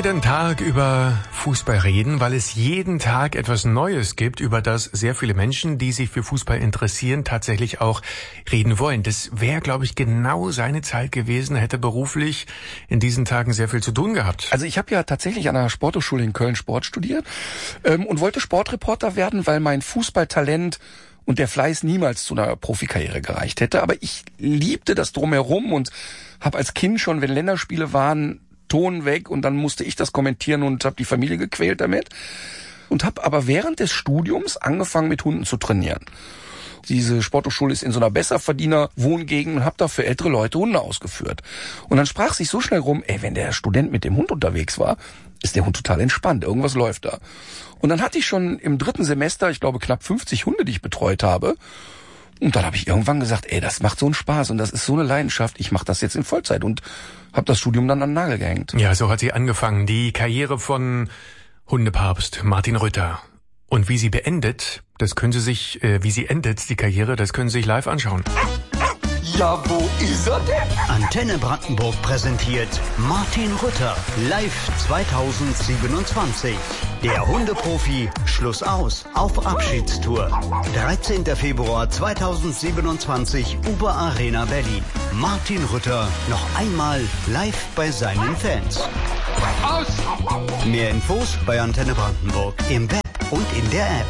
jeden Tag über Fußball reden, weil es jeden Tag etwas Neues gibt, über das sehr viele Menschen, die sich für Fußball interessieren, tatsächlich auch reden wollen. Das wäre, glaube ich, genau seine Zeit gewesen, hätte beruflich in diesen Tagen sehr viel zu tun gehabt. Also ich habe ja tatsächlich an einer Sporthochschule in Köln Sport studiert und wollte Sportreporter werden, weil mein Fußballtalent und der Fleiß niemals zu einer Profikarriere gereicht hätte. Aber ich liebte das Drumherum und habe als Kind schon, wenn Länderspiele waren, Ton weg und dann musste ich das kommentieren und habe die Familie gequält damit. Und habe aber während des Studiums angefangen mit Hunden zu trainieren. Diese Sporthochschule ist in so einer Besserverdiener-Wohngegend und habe da für ältere Leute Hunde ausgeführt. Und dann sprach sich so schnell rum, wenn der Student mit dem Hund unterwegs war, ist der Hund total entspannt, irgendwas läuft da. Und dann hatte ich schon im 3. Semester, ich glaube knapp 50 Hunde, die ich betreut habe. Und dann habe ich irgendwann gesagt, das macht so einen Spaß und das ist so eine Leidenschaft, ich mache das jetzt in Vollzeit und habe das Studium dann an den Nagel gehängt. Ja, so hat sie angefangen, die Karriere von Hundepapst Martin Rütter. Und wie sie beendet, wie sie endet, die Karriere, das können Sie sich live anschauen. Ja, wo ist er denn? Antenne Brandenburg präsentiert Martin Rütter, live 2027. Der Hundeprofi, Schluss aus, auf Abschiedstour. 13. Februar 2027, Uber Arena Berlin. Martin Rütter noch einmal live bei seinen Fans. Aus! Mehr Infos bei Antenne Brandenburg im Web und in der App.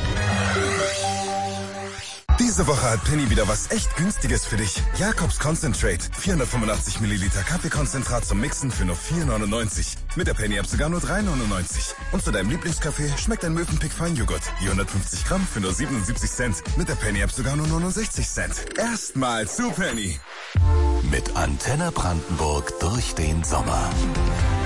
Diese Woche hat Penny wieder was echt Günstiges für dich. Jakobs Concentrate. 485 Milliliter Kaffeekonzentrat zum Mixen für nur 4,99. Mit der Penny-App sogar nur 3,99. Und zu deinem Lieblingskaffee schmeckt ein Mövenpick Feinjoghurt. Je 150 Gramm für nur 77 Cent. Mit der Penny-App sogar nur 69 Cent. Erstmal zu Penny. Mit Antenne Brandenburg durch den Sommer.